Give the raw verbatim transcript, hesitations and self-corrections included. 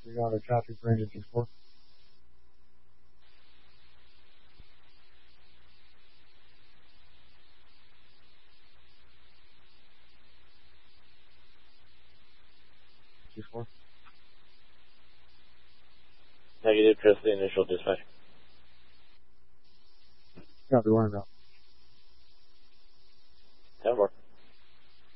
We got a traffic for engine two four. two four. Negative, trust the initial dispatch. Copy, one and out.